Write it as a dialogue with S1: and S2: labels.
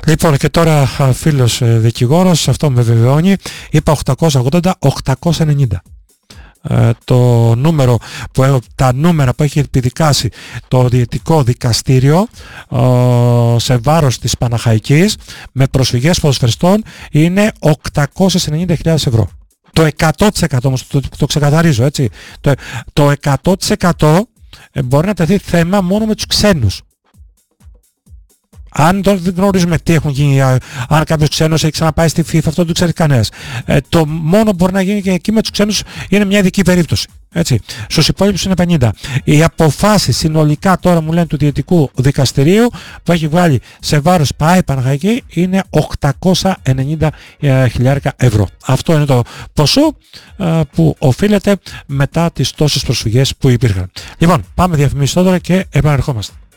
S1: Λοιπόν, και τώρα φίλος δικηγόρος, αυτό με βεβαιώνει, είπα 880-890. Το νούμερο τα νούμερα που έχει επιδικάσει το Διαιτητικό Δικαστήριο σε βάρος της Παναχαϊκής με προσφυγές ποδοσφαιριστών είναι 890.000 ευρώ. Το 100% όμως, το ξεκαθαρίζω, έτσι, το 100% μπορεί να τεθεί θέμα μόνο με τους ξένους. Αν δεν γνωρίζουμε τι έχουν γίνει, αν κάποιος ξένος έχει ξαναπάει στη FIFA, αυτό δεν το ξέρει κανένας. Το μόνο που μπορεί να γίνει και εκεί με τους ξένους είναι μια ειδική περίπτωση. Έτσι. Στους υπόλοιπους είναι 50. Οι αποφάσεις συνολικά τώρα μου λένε του Διαιτητικού Δικαστηρίου που έχει βγάλει σε βάρος ΠΑΕ Παναχαϊκή είναι 890.000 ευρώ. Αυτό είναι το ποσό που οφείλεται μετά τις τόσες προσφυγές που υπήρχαν. Λοιπόν, πάμε διαφημίσεις τώρα και επανερχόμαστε.